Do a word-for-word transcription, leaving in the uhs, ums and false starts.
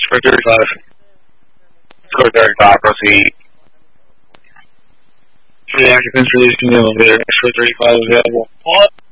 Score thirty-five. Score thirty-five, proceed. Three occupants released from the elevator. Score thirty-five available. What?